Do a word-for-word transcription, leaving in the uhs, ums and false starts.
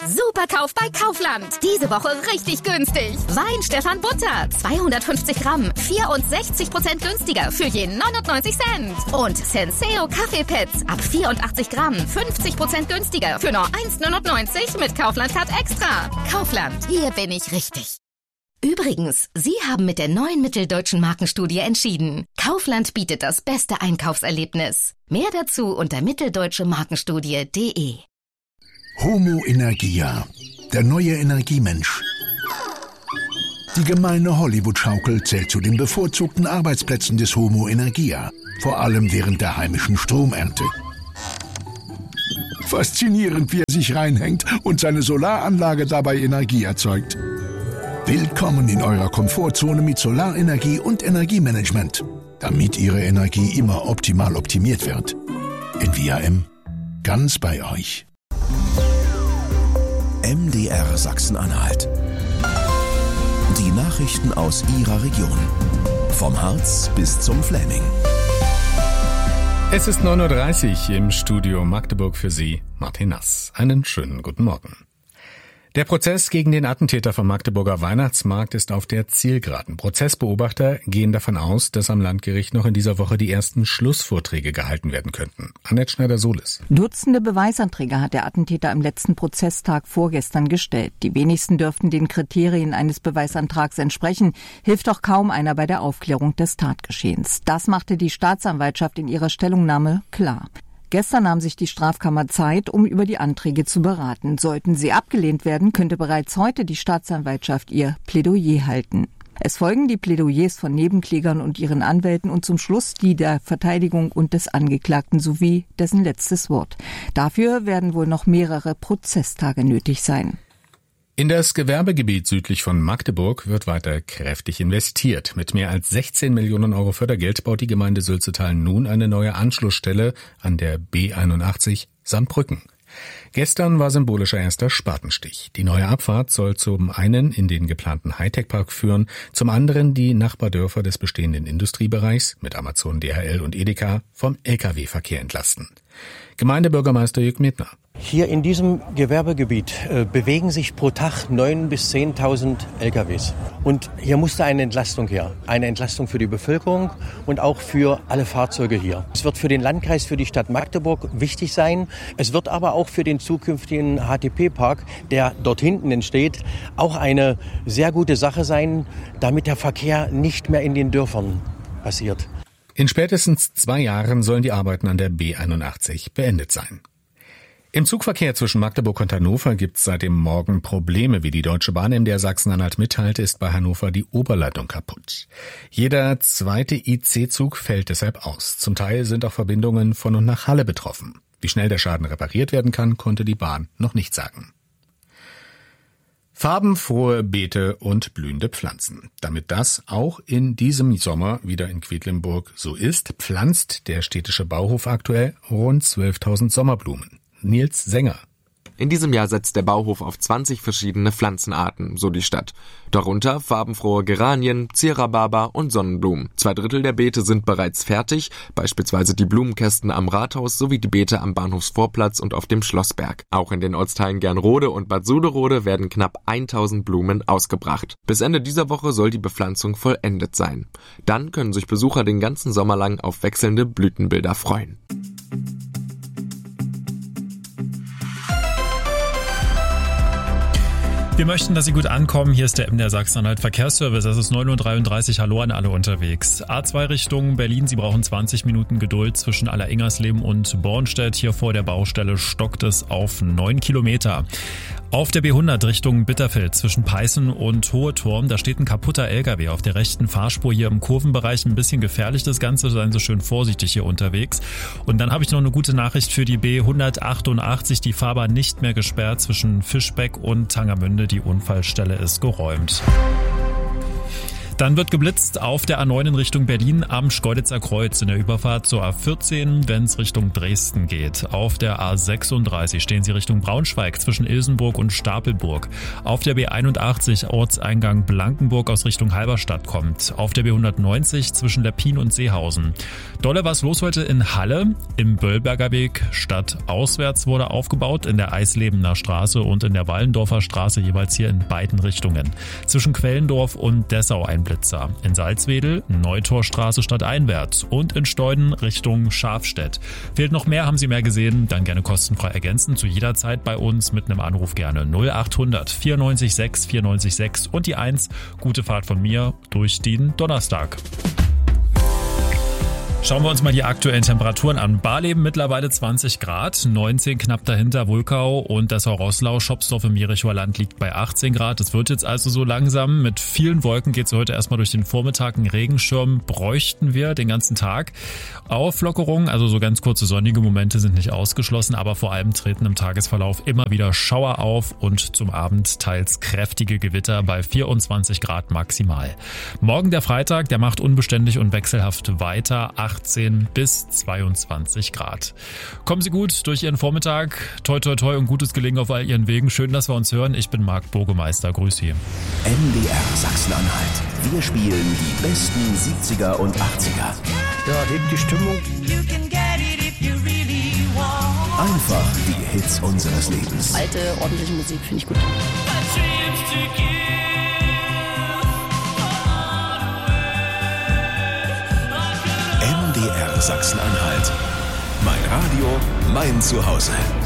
Superkauf bei Kaufland. Diese Woche richtig günstig. Wein Stefan Butter, zweihundertfünfzig Gramm, vierundsechzig Prozent günstiger für je neunundneunzig Cent. Und Senseo Kaffeepads ab vierundachtzig Gramm, fünfzig Prozent günstiger für nur eins neunundneunzig mit Kaufland Card Extra. Kaufland, hier bin ich richtig. Übrigens, Sie haben mit der neuen Mitteldeutschen Markenstudie entschieden. Kaufland bietet das beste Einkaufserlebnis. Mehr dazu unter mitteldeutsche markenstudie punkt de. Homo Energia, der neue Energiemensch. Die gemeine Hollywood-Schaukel zählt zu den bevorzugten Arbeitsplätzen des Homo Energia, vor allem während der heimischen Stromernte. Faszinierend, wie er sich reinhängt und seine Solaranlage dabei Energie erzeugt. Willkommen in eurer Komfortzone mit Solarenergie und Energiemanagement, damit Ihre Energie immer optimal optimiert wird. In V A M, ganz bei euch. M D R Sachsen-Anhalt. Die Nachrichten aus Ihrer Region. Vom Harz bis zum Fläming. Es ist neun Uhr dreißig im Studio Magdeburg für Sie, Martin Nass. Einen schönen guten Morgen. Der Prozess gegen den Attentäter vom Magdeburger Weihnachtsmarkt ist auf der Zielgeraden. Prozessbeobachter gehen davon aus, dass am Landgericht noch in dieser Woche die ersten Schlussvorträge gehalten werden könnten. Annette Schneider-Solis. Dutzende Beweisanträge hat der Attentäter am letzten Prozesstag vorgestern gestellt. Die wenigsten dürften den Kriterien eines Beweisantrags entsprechen, hilft doch kaum einer bei der Aufklärung des Tatgeschehens. Das machte die Staatsanwaltschaft in ihrer Stellungnahme klar. Gestern nahm sich die Strafkammer Zeit, um über die Anträge zu beraten. Sollten sie abgelehnt werden, könnte bereits heute die Staatsanwaltschaft ihr Plädoyer halten. Es folgen die Plädoyers von Nebenklägern und ihren Anwälten und zum Schluss die der Verteidigung und des Angeklagten sowie dessen letztes Wort. Dafür werden wohl noch mehrere Prozesstage nötig sein. In das Gewerbegebiet südlich von Magdeburg wird weiter kräftig investiert. Mit mehr als sechzehn Millionen Euro Fördergeld baut die Gemeinde Sülzetal nun eine neue Anschlussstelle an der B einundachtzig Saarbrücken. Gestern war symbolischer erster Spatenstich. Die neue Abfahrt soll zum einen in den geplanten Hightech-Park führen, zum anderen die Nachbardörfer des bestehenden Industriebereichs mit Amazon, D H L und Edeka vom L K W-Verkehr entlasten. Gemeindebürgermeister Jürg Medner. Hier in diesem Gewerbegebiet äh, bewegen sich pro Tag neun bis zehntausend L K Ws. Und hier musste eine Entlastung her. Eine Entlastung für die Bevölkerung und auch für alle Fahrzeuge hier. Es wird für den Landkreis, für die Stadt Magdeburg wichtig sein. Es wird aber auch für den zukünftigen H T P-Park, der dort hinten entsteht, auch eine sehr gute Sache sein, damit der Verkehr nicht mehr in den Dörfern passiert. In spätestens zwei Jahren sollen die Arbeiten an der B einundachtzig beendet sein. Im Zugverkehr zwischen Magdeburg und Hannover gibt es seit dem Morgen Probleme. Wie die Deutsche Bahn M D R Sachsen-Anhalt mitteilte, ist bei Hannover die Oberleitung kaputt. Jeder zweite I C-Zug fällt deshalb aus. Zum Teil sind auch Verbindungen von und nach Halle betroffen. Wie schnell der Schaden repariert werden kann, konnte die Bahn noch nicht sagen. Farbenfrohe Beete und blühende Pflanzen. Damit das auch in diesem Sommer wieder in Quedlinburg so ist, pflanzt der städtische Bauhof aktuell rund zwölftausend Sommerblumen. Nils Sänger. In diesem Jahr setzt der Bauhof auf zwanzig verschiedene Pflanzenarten, so die Stadt. Darunter farbenfrohe Geranien, Zierrhabarber und Sonnenblumen. Zwei Drittel der Beete sind bereits fertig, beispielsweise die Blumenkästen am Rathaus sowie die Beete am Bahnhofsvorplatz und auf dem Schlossberg. Auch in den Ortsteilen Gernrode und Bad Suderode werden knapp tausend Blumen ausgebracht. Bis Ende dieser Woche soll die Bepflanzung vollendet sein. Dann können sich Besucher den ganzen Sommer lang auf wechselnde Blütenbilder freuen. Wir möchten, dass Sie gut ankommen. Hier ist der M D R Sachsen-Anhalt Verkehrsservice. Es ist neun Uhr dreiunddreißig. Hallo an alle unterwegs. A zwei Richtung Berlin. Sie brauchen zwanzig Minuten Geduld zwischen Alleringers-Leben und Bornstedt. Hier vor der Baustelle stockt es auf neun Kilometer. Auf der B hundert Richtung Bitterfeld zwischen Peißen und Hohe Turm. Da steht ein kaputter L K W auf der rechten Fahrspur hier im Kurvenbereich. Ein bisschen gefährlich das Ganze. Seien Sie schön vorsichtig hier unterwegs. Und dann habe ich noch eine gute Nachricht für die B hundertachtundachtzig. Die Fahrbahn nicht mehr gesperrt zwischen Fischbeck und Tangermünde. Die Unfallstelle ist geräumt. Dann wird geblitzt auf der A neun in Richtung Berlin am Schkeuditzer Kreuz in der Überfahrt zur A vierzehn, wenn es Richtung Dresden geht. Auf der A sechsunddreißig stehen Sie Richtung Braunschweig zwischen Ilsenburg und Stapelburg. Auf der B einundachtzig Ortseingang Blankenburg aus Richtung Halberstadt kommt. Auf der B hundertneunzig zwischen Leppin und Seehausen. Dolle was los heute in Halle. Im Böllberger Weg stadtauswärts wurde aufgebaut, in der Eislebener Straße und in der Wallendorfer Straße jeweils hier in beiden Richtungen. Zwischen Quellendorf und Dessau ein Blitzer. In Salzwedel Neutorstraße stadteinwärts und in Steuden Richtung Schafstedt. Fehlt noch mehr, haben Sie mehr gesehen? Dann gerne kostenfrei ergänzen. Zu jeder Zeit bei uns mit einem Anruf gerne null achthundert vierundneunzig sechs vierundneunzig sechs und die eins. Gute Fahrt von mir durch den Donnerstag. Schauen wir uns mal die aktuellen Temperaturen an. Barleben mittlerweile zwanzig Grad, neunzehn knapp dahinter Wulkau und Dessau-Roßlau. Schopsdorf im Jerichoer Land liegt bei achtzehn Grad. Es wird jetzt also so langsam. Mit vielen Wolken geht es heute erstmal durch den Vormittag. Einen Regenschirm bräuchten wir den ganzen Tag. Auflockerung, also so ganz kurze sonnige Momente sind nicht ausgeschlossen, aber vor allem treten im Tagesverlauf immer wieder Schauer auf und zum Abend teils kräftige Gewitter bei vierundzwanzig Grad maximal. Morgen der Freitag, der macht unbeständig und wechselhaft weiter. achtzehn bis zweiundzwanzig Grad. Kommen Sie gut durch Ihren Vormittag. Toi, toi, toi und gutes Gelingen auf all Ihren Wegen. Schön, dass wir uns hören. Ich bin Marc Burgemeister. Grüß Sie. M D R Sachsen-Anhalt. Wir spielen die besten siebziger und achtziger. Ja, hebt die Stimmung. Einfach die Hits unseres Lebens. Alte, ordentliche Musik finde ich gut. M D R Sachsen-Anhalt. Mein Radio, mein Zuhause.